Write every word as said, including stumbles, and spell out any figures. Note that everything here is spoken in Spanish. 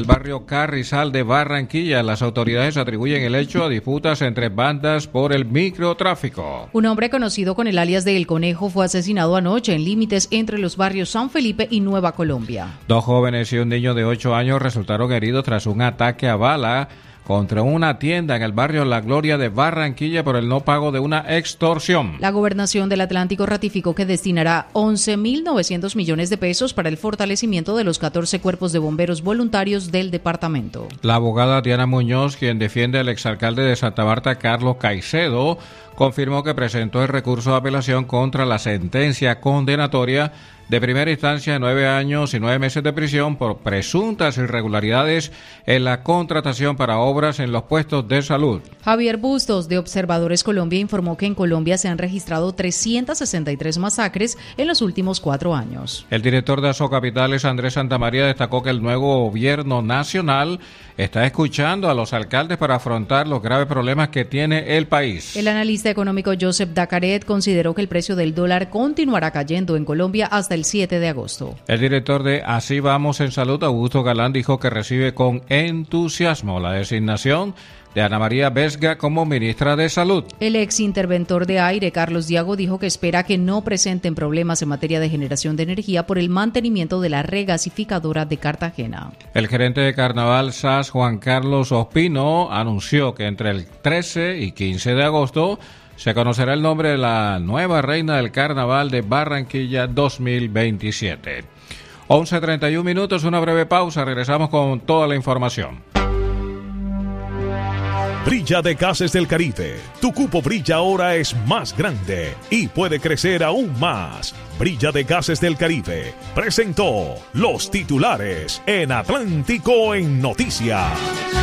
El barrio Carrizal de Barranquilla, las autoridades atribuyen el hecho a disputas entre bandas por el microtráfico. Un hombre conocido con el alias de El Conejo fue asesinado anoche en límites entre los barrios San Felipe y Nueva Colombia. Dos jóvenes y un niño de ocho años resultaron heridos tras un ataque a bala contra una tienda en el barrio La Gloria de Barranquilla por el no pago de una extorsión. La Gobernación del Atlántico ratificó que destinará once mil novecientos millones de pesos para el fortalecimiento de los catorce cuerpos de bomberos voluntarios del departamento. La abogada Diana Muñoz, quien defiende al exalcalde de Santa Marta, Carlos Caicedo, confirmó que presentó el recurso de apelación contra la sentencia condenatoria de primera instancia de nueve años y nueve meses de prisión por presuntas irregularidades en la contratación para obras en los puestos de salud. Javier Bustos, de Observadores Colombia, informó que en Colombia se han registrado trescientas sesenta y tres masacres en los últimos cuatro años. El director de Asocapitales, Andrés Santamaría, destacó que el nuevo gobierno nacional está escuchando a los alcaldes para afrontar los graves problemas que tiene el país. El analista económico Joseph Dacaret consideró que el precio del dólar continuará cayendo en Colombia hasta el siete de agosto. El director de Así Vamos en Salud, Augusto Galán, dijo que recibe con entusiasmo la designación de Ana María Vesga como ministra de Salud. El ex interventor de aire, Carlos Diago, dijo que espera que no presenten problemas en materia de generación de energía por el mantenimiento de la regasificadora de Cartagena. El gerente de Carnaval S A S, Juan Carlos Ospino, anunció que entre el trece y quince de agosto se conocerá el nombre de la nueva reina del Carnaval de Barranquilla dos mil veintisiete. once treinta y un minutos, una breve pausa, regresamos con toda la información. Brilla de Gases del Caribe. Tu cupo Brilla ahora es más grande y puede crecer aún más. Brilla de Gases del Caribe presentó los titulares en Atlántico en Noticias.